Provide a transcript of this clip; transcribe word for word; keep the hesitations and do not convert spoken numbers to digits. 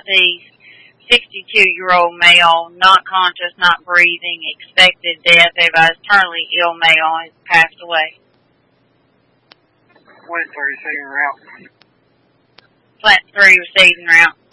deceased, sixty-two-year-old male, not conscious, not breathing, expected death. Advised terminally ill male has passed away. Plant three receiving route. Plant three receiving route.